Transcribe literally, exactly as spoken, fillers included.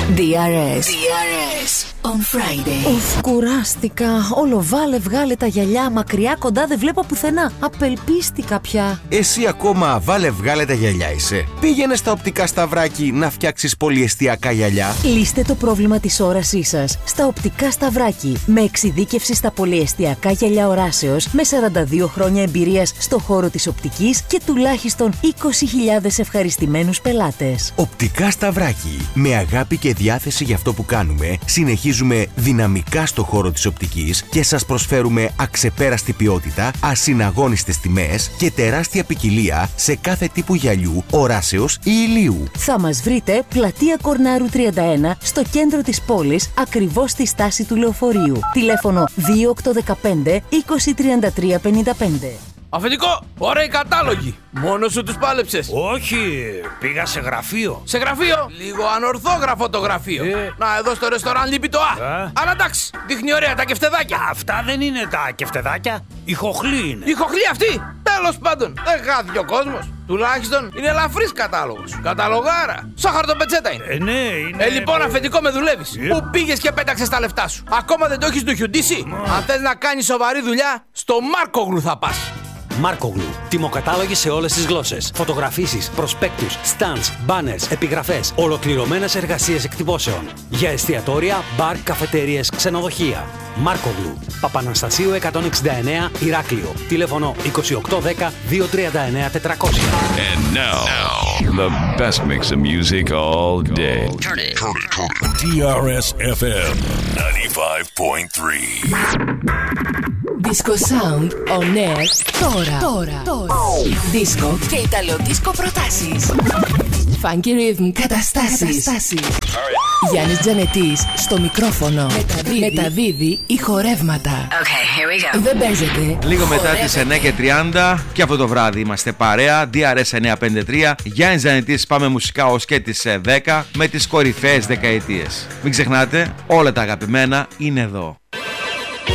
ντι αρ ες. ντι αρ ες on Friday. Ουφ, κουράστηκα. Όλο βάλε βγάλε τα γυαλιά. Μακριά κοντά δεν βλέπω πουθενά. Απελπίστηκα πια. Εσύ ακόμα βάλε βγάλε τα γυαλιά είσαι. Πήγαινε στα οπτικά Σταυράκι να φτιάξεις πολυεστιακά γυαλιά. Λύστε το πρόβλημα της όρασής σας στα οπτικά Σταυράκι. Με εξειδίκευση στα πολυεστιακά γυαλιά οράσεως, με σαράντα δύο χρόνια εμπειρίας στο χώρο της οπτικής και τουλάχιστον είκοσι χιλιάδες ευχαριστημένους πελάτες. Οπτικά Σταυράκι. Με αγάπη και διάθεση για αυτό που κάνουμε, συνεχίζουμε δυναμικά στο χώρο της οπτικής και σας προσφέρουμε αξεπέραστη ποιότητα, ασυναγώνιστες τιμές και τεράστια ποικιλία σε κάθε τύπου γυαλιού, οράσεως ή ηλίου. Θα μας βρείτε πλατεία Κορνάρου τριάντα ένα στο κέντρο της πόλης, ακριβώς στη στάση του λεωφορείου. Τηλέφωνο δύο οκτώ ένα πέντε είκοσι τριάντα τρία πενήντα πέντε. Αφεντικό, ωραίοι κατάλογοι. Μόνος σου τους πάλεψες? Όχι, πήγα σε γραφείο. Σε γραφείο? Λίγο ανορθόγραφο το γραφείο. Ε. Να, εδώ στο ρεστοράν λείπει το Α. Ε. Αλλά εντάξει, δείχνει ωραία τα κεφτεδάκια. Αυτά δεν είναι τα κεφτεδάκια. Η χοχλή είναι. Η χοχλή αυτή. Τέλος πάντων, δεν χάθηκε ο κόσμος. Τουλάχιστον είναι ελαφρύς κατάλογος. Καταλογάρα. Σαν χαρτοπετσέτα είναι. Ε, ναι, είναι. Ε, λοιπόν, αφεντικό, με δουλεύεις. Ε. Πού πήγες και πέταξες τα λεφτά σου? Ακόμα δεν το έχεις ντουχιουντήσει? Αν θες να κάνεις σοβαρή δουλειά, στο Μάρκογλου θα πας. Μάρκογλου. Τιμοκατάλογοι σε όλες τις γλώσσες. Φωτογραφίσεις, προσπέκτους, stands, banners, επιγραφές. Ολοκληρωμένες εργασίες εκτυπώσεων. Για εστιατόρια, μπαρ, καφετέριες, ξενοδοχεία. Μάρκογλου. Παπαναστασίου εκατόν εξήντα εννέα, Ηράκλειο. Τηλέφωνο είκοσι οκτώ δέκα διακόσια τριάντα εννέα τετρακόσια. And now, now, the best mix of music all day. Turn it. Turn it. Turn it. ντι αρ ες εφ εμ ninety-five point three. Disco Sound on air τώρα. Τώρα. Τώρα. Disco και Ιταλο-disco προτάσεις. Funky Rhythm καταστάσεις. καταστάσεις. Γιάννης Τζανετής στο μικρόφωνο. Μεταδίδει, Μεταδίδει ηχορεύματα. Okay, here we go. Δεν παίζεται. Λίγο μετά τις εννιά και τριάντα και αυτό το βράδυ είμαστε παρέα. ντι αρ ες εννιακόσια πενήντα τρία. Γιάννης Τζανετής, πάμε μουσικά ως και τις δέκα με τις κορυφαίες δεκαετίες. Μην ξεχνάτε, όλα τα αγαπημένα είναι εδώ.